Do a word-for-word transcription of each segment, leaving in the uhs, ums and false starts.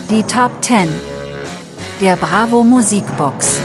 Die Top zehn der Bravo Musikbox.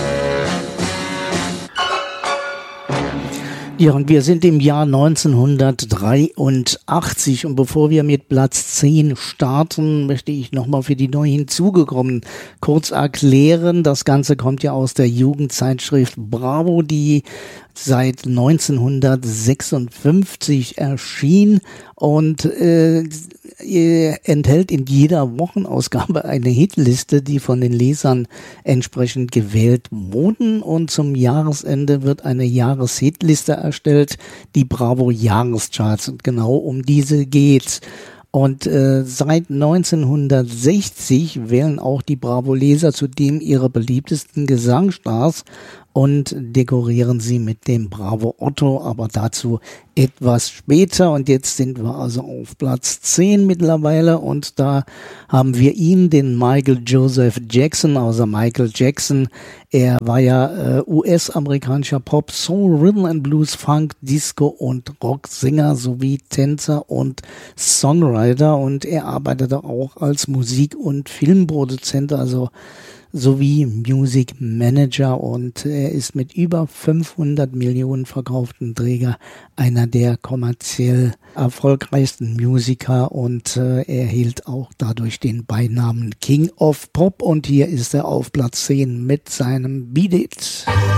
Ja, und wir sind im Jahr neunzehnhundertdreiundachtzig und bevor wir mit Platz zehn starten, möchte ich nochmal für die neu hinzugekommenen kurz erklären. Das Ganze kommt ja aus der Jugendzeitschrift Bravo, die seit neunzehnhundertsechsundfünfzig erschien und äh, enthält in jeder Wochenausgabe eine Hitliste, die von den Lesern entsprechend gewählt wurden, und zum Jahresende wird eine Jahreshitliste erstellt, die Bravo Jahrescharts, und genau um diese geht's. Und äh, seit neunzehnhundertsechzig wählen auch die Bravo-Leser zudem ihre beliebtesten Gesangstars und dekorieren sie mit dem Bravo Otto, aber dazu etwas später. Und jetzt sind wir also auf Platz zehn mittlerweile und da haben wir ihn, den Michael Joseph Jackson, also Michael Jackson. Er war ja äh, U S-amerikanischer Pop, Soul, Rhythm and Blues, Funk, Disco und Rocksänger sowie Tänzer und Songwriter, und er arbeitete auch als Musik- und Filmproduzent, also sowie Music Manager, und er ist mit über fünfhundert Millionen verkauften Träger einer der kommerziell erfolgreichsten Musiker, und äh, er erhielt auch dadurch den Beinamen King of Pop, und hier ist er auf Platz zehn mit seinem Beat It.